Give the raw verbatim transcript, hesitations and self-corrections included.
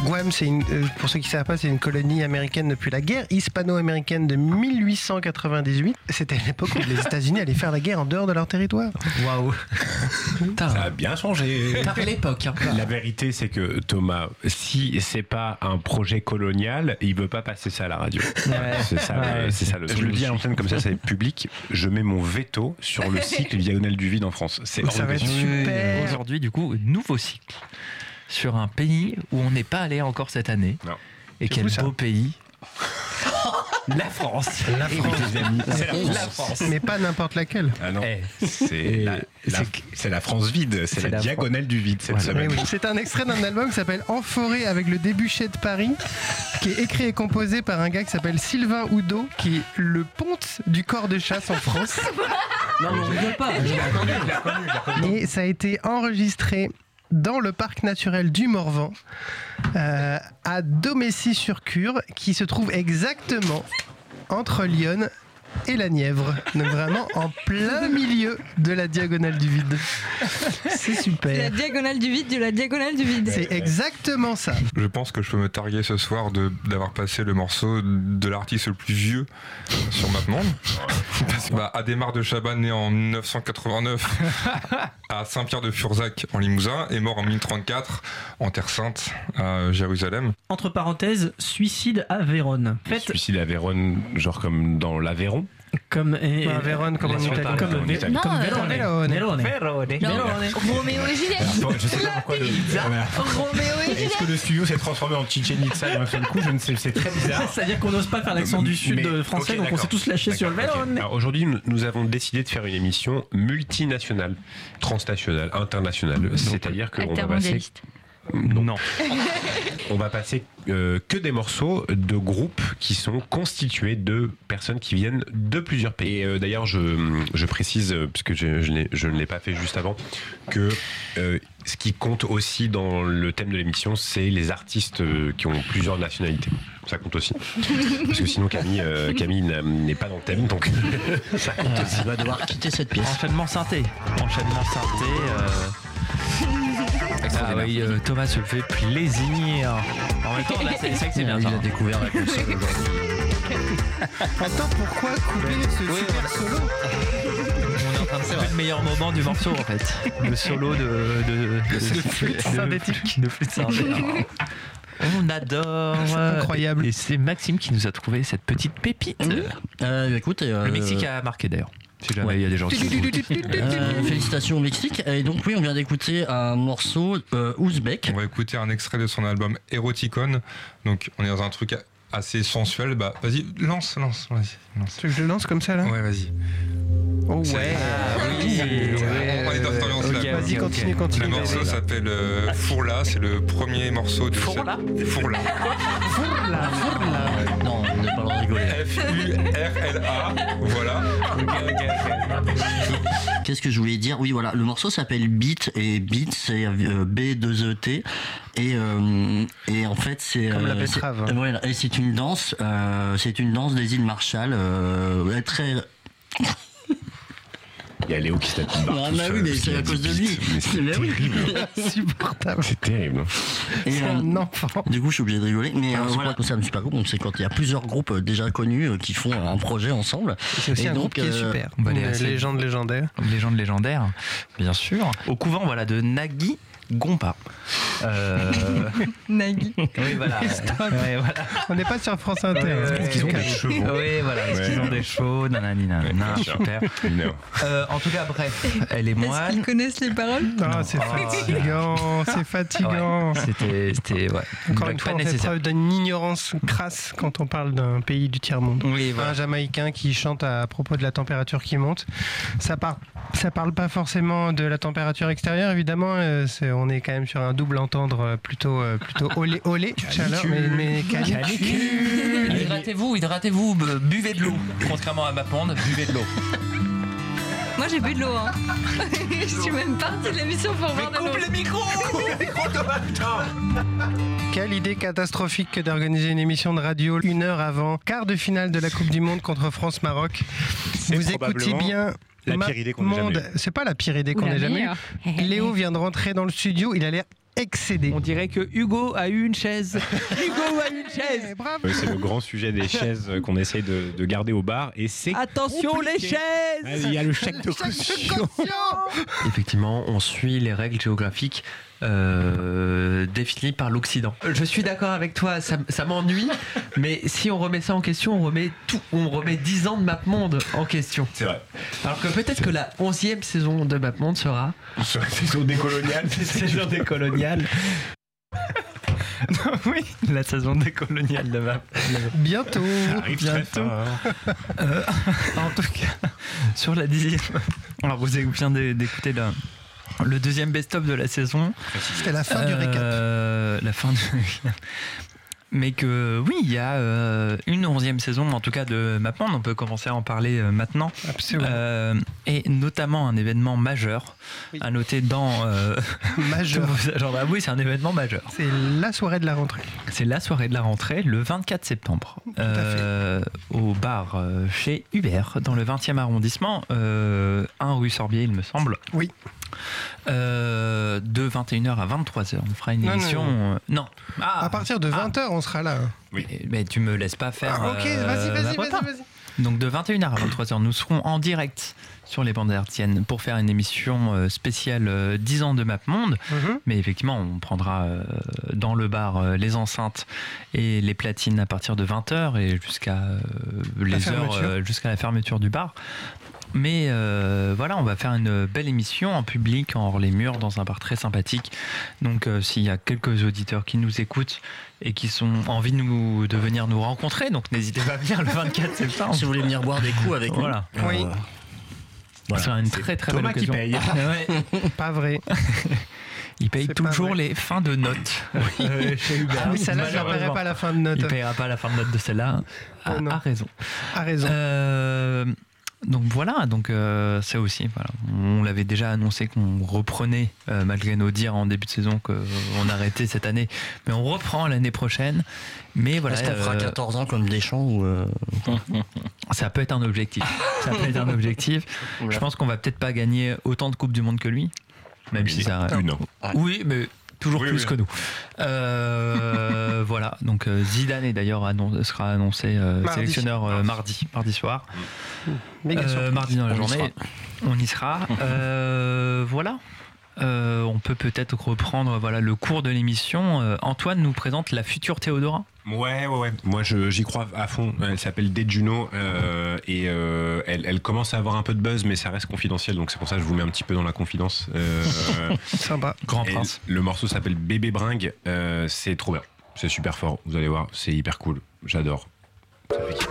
Guam, c'est une, euh, pour ceux qui ne savent pas, c'est une colonie américaine depuis la guerre hispano-américaine de mille huit cent quatre-vingt-dix-huit. C'était l'époque où les États-Unis allaient faire la guerre en dehors de leur territoire. Waouh. Ça a bien changé. Par l'époque. Hein. La vérité, c'est que Thomas, si c'est pas un projet colonial, il veut pas passer ça à la radio. Ouais. C'est ça, Ouais. c'est ça. Le, je le dis à l'antenne comme ça, c'est public. Je mets mon veto sur le cycle diagonal du vide en France. C'est Ça va être super. Aujourd'hui, du coup, nouveau cycle sur un pays où on n'est pas allé encore cette année. Non. Et C'est quel fou, ça. beau pays. La France. La France. C'est la France. Mais pas n'importe laquelle. Ah non, Eh. c'est la, la- C'est- c'est la France vide, c'est C'est la, la diagonale du vide cette Voilà. semaine. Oui, oui. C'est un extrait d'un album qui s'appelle En forêt avec le débuchet de Paris, qui est écrit et composé par un gars qui s'appelle Sylvain Oudot, qui est le ponte du corps de chasse en France. Non, mais on rigole pas. Et ça a été enregistré dans le parc naturel du Morvan, euh, à Domessy-sur-Cure, qui se trouve exactement entre Lyon et la Nièvre. Donc vraiment en plein milieu de la diagonale du vide. C'est La super. diagonale du vide de la diagonale du vide. C'est exactement ça. Je pense que je peux me targuer ce soir de, d'avoir passé le morceau de l'artiste le plus vieux sur MapMonde. Parce que, bah, Adhémar de Chabannes, né en dix-neuf cent quatre-vingt-neuf à Saint-Pierre-de-Furzac en Limousin, et mort en mille trente-quatre en Terre Sainte à Jérusalem. Entre parenthèses, suicide à Vérone. Faites Suicide à Vérone, genre comme dans l'Aveyron. comme. et- Ouais, Vérone, comme en Laisse-moi italien. parler. Comme, En Vé- italien. comme Non, Vérone. Vérone. Vérone. Non, Roméo et Juliette. Je sais pas pourquoi le... Voilà. Roméo et Est-ce Juliette. que le studio s'est transformé en Chichen Itza d'un seul coup? Je ne sais, c'est très bizarre. C'est-à-dire qu'on n'ose pas faire l'accent du sud Mais- euh, français, ok, donc on s'est d'accord. tous lâchés sur le D'accord, ok. Vérone. Alors aujourd'hui, nous, nous avons décidé de faire une émission multinationale, transnationale, internationale. C'est-à-dire qu'on va passer, Altermondialiste. Non. on va passer euh, que des morceaux de groupes qui sont constitués de personnes qui viennent de plusieurs pays. Et euh, d'ailleurs, je, je précise, euh, puisque je, je, n'ai- je ne l'ai pas fait juste avant, que euh, ce qui compte aussi dans le thème de l'émission, c'est les artistes euh, qui ont plusieurs nationalités. Ça compte aussi. Parce que sinon, Camille, euh, Camille n'a- n'est pas dans le thème, donc ça compte aussi. Il va devoir quitter cette pièce. Enchaînement synthé. Enchaînement synthé. Euh... Ah oui, euh, Thomas se fait plaisir. En même temps, là, c'est c'est vrai que c'est bien Il ça. a découvert la console aujourd'hui. Attends, pourquoi couper ce Oui, super voilà. solo? On est en train de faire le meilleur moment du morceau en fait. Le solo de de, de, De flûte synthétique. De flûte synthétique. On adore. C'est incroyable. Et c'est Maxime qui nous a trouvé cette petite pépite. Euh, écoute, euh, Le Mexique a marqué d'ailleurs. Si jamais ouais. il y a des gens qui euh, félicitations au Mexique. Et donc oui, on vient d'écouter un morceau euh, ouzbek. On va écouter un extrait de son album Eroticon. Donc on est dans un truc assez sensuel. Bah vas-y, lance, lance, vas-y, lance. Tu veux que je le lance comme ça là? Ouais, vas-y. Oh C'est- ouais. oui. On est dans cette ambiance-là. Ok, Vas-y, ok, continue, ok. continue. Le morceau s'appelle euh, Fourla, c'est le premier morceau de Fourla cette... Fourla. Non, on n'est pas là de rigoler. F U R L A, voilà. Qu'est-ce que je voulais dire? Oui, voilà, le morceau s'appelle Beat, et Beat c'est euh, B deux E T, et euh, et en fait c'est Comme la euh, c'est- betterave. euh, voilà, et c'est une danse, euh, c'est une danse des îles Marshall, euh, très. Il y a Léo qui se tape une barre Ah, tout bah seul oui, mais parce c'est qu'il à a cause dit de lui. vite. Mais c'est Mais oui. terrible. Insupportable. C'est terrible. Et, C'est euh, un enfant. Du coup, je suis obligé de rigoler. Mais euh, Ah, c'est voilà, quoi quand c'est un super groupe, donc c'est quand il y a plusieurs groupes euh, déjà connus euh, qui font un projet ensemble. C'est aussi Et un donc, groupe qui est euh, super. on va aller Une assez- légende légendaire. Légende légendaire, bien sûr. Au couvent voilà de Nagui Gompa. Euh... Nagui. Oui voilà. Stop. Ouais, voilà. On n'est pas sur France Inter. Ouais, hein. Qu'ils ont des chevaux. Oui, voilà. Est-ce Ouais. qu'ils ont des chevaux? Nanani, nanana, Ouais, super. Non. Euh, en tout cas, bref, elle est Est-ce moine. qu'ils connaissent les paroles? Ah, c'est Oh. fatigant, c'est fatigant. Ouais, c'était, c'était, ouais. Encore blague une fois, pas on fait nécessaire. preuve d'une ignorance crasse quand on parle d'un pays du tiers-monde. Oui, Un voilà. Jamaïcain qui chante à propos de la température qui monte. Ça parle, ça parle pas forcément de la température extérieure, évidemment. euh, c'est- on est quand même sur un double entendre euh, plutôt, euh, plutôt olé olé, chaleur, mais, mais canicule. Hydratez-vous, hydratez-vous, bu- buvez de l'eau. Contrairement à Mapmonde, buvez de l'eau. Moi j'ai bu de l'eau, hein. Je suis même partie de l'émission pour boire de l'eau. micros. Quelle idée catastrophique que d'organiser une émission de radio une heure avant quart de finale de la Coupe du Monde contre France-Maroc. C'est Vous écoutiez probablement bien. la Ma- pire idée qu'on ait jamais Monde. eue. C'est pas la pire idée Ou qu'on la ait jamais meilleure. eue. Léo vient de rentrer dans le studio, il a l'air excédé. On dirait que Hugo a eu une chaise. Hugo a eu une chaise. Eh, bravo. Ouais, c'est le grand sujet des chaises qu'on essaye de, de garder au bar et c'est Attention les compliqué. chaises. Allez, il y a le chèque de caution. Effectivement, on suit les règles géographiques euh, définies par l'Occident. Je suis d'accord avec toi, ça, ça m'ennuie, mais si on remet ça en question, on remet tout, on remet dix ans de MapMonde en question. C'est vrai. Alors que peut-être que la onzième saison de MapMonde sera Sur la saison décoloniale, saison décoloniale. Oui, la saison décoloniale de Map. Bientôt. arrive très Bientôt. fort. Euh, en tout cas, sur la dixième. Alors vous avez bien d'é- d'écouter le, le deuxième best-of de la saison. C'était la fin du récap. Euh, La fin du récap. Mais que oui, il y a euh, une onzième saison, en tout cas de MapMonde, on peut commencer à en parler euh, maintenant. Absolument. Euh, et notamment un événement majeur Oui. à noter dans euh, Majeur. tous vos agendas. Oui, c'est un événement majeur. C'est la soirée de la rentrée. C'est la soirée de la rentrée, le vingt-quatre septembre, à fait. euh, au bar euh, chez Hubert, dans le vingtième arrondissement, euh, un rue Sorbier, il me semble. Oui. Euh, de vingt et une heures à vingt-trois heures. On fera une Non, non, émission. non. euh, non. Ah, À partir de vingt heures, on sera là. mais, mais tu me laisses pas faire. Ah, ok, euh, vas-y, ma vas-y, prépa. vas-y, vas-y. Donc de vingt et une heures à vingt-trois heures, nous serons en direct sur les bandes hertziennes pour faire une émission euh, spéciale euh, dix ans de MapMonde. Mhm. Mais effectivement, on prendra euh, dans le bar euh, les enceintes et les platines à partir de vingt heures et jusqu'à euh, les heures, fermeture. euh, jusqu'à la fermeture du bar. Mais euh, voilà, on va faire une belle émission en public, en hors les murs, dans un bar très sympathique. Donc euh, s'il y a quelques auditeurs qui nous écoutent et qui sont envie de, nous, de venir nous rencontrer, donc n'hésitez pas à venir le vingt-quatre septembre. Si vous voulez venir boire des coups avec Voilà. nous. Oui. Ce sera une très très belle Thomas qui occasion. paye. Ouais. Pas vrai. Il paye C'est pas toujours vrai. les fins de notes euh, chez Hubert. Ah oui, celle-là, je ne paierai Malheureusement. pas la fin de note. Il payera pas la fin de note de celle-là. A, Oh non. a raison. A raison. Euh, donc voilà, donc euh, ça aussi, voilà. On l'avait déjà annoncé qu'on reprenait, euh, malgré nos dires en début de saison qu'on arrêtait cette année, mais on reprend l'année prochaine. Mais voilà, Est-ce qu'on fera euh, quatorze ans comme Deschamps ou euh, ça peut être un objectif. Ça peut être un objectif. Je pense qu'on va peut-être pas gagner autant de Coupes du Monde que lui, même si ça. Une, non. Oui, mais toujours Oui, plus oui. que nous. Euh, voilà, donc euh, Zidane est d'ailleurs annon- sera annoncé euh, Mardi. sélectionneur euh, mardi, mardi soir. Méga Euh, surprise. mardi dans la On y journée, on y sera. Euh, voilà. Euh, on peut peut-être reprendre voilà, le cours de l'émission. Euh, Antoine nous présente la future Théodora. Ouais, ouais, ouais. Moi, je- j'y crois à fond. Elle s'appelle Dejuno euh, et euh, elle, elle commence à avoir un peu de buzz, mais ça reste confidentiel. Donc c'est pour ça que je vous mets un petit peu dans la confidence. Euh, Sympa. Grand et Prince. le morceau s'appelle Bébé Bringue. Euh, c'est trop bien. C'est super fort. Vous allez voir, c'est hyper cool. J'adore. Ça fait kiffer.